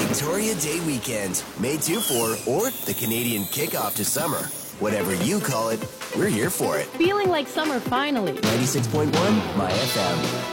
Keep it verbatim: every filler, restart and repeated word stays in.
Victoria Day weekend, May two four, or the Canadian kickoff to summer. Whatever you call it, we're here for it. Feeling like summer finally. ninety-six point one, My F M.